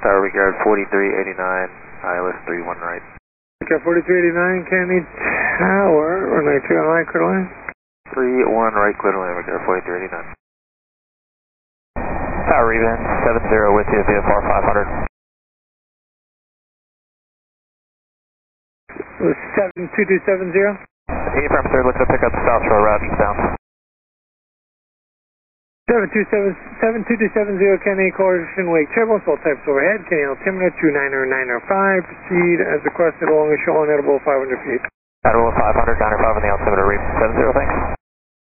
Tower regard 4389, ILS 31 right. Okay, 4389, Kennedy Tower, runway 2 on right, clear line. 31 right, clear line, regard 4389. Tower rebound 70 with you, VFR 500. 72270. Affirm, sir, look to pick up South Shore route just down. 72270, Kennedy, coalition wake turbulence, all types overhead, Kennedy altimeter 290-905, proceed as requested along the shoreline at above 500 feet. At above 500, 905 on the altimeter, read 70, thanks.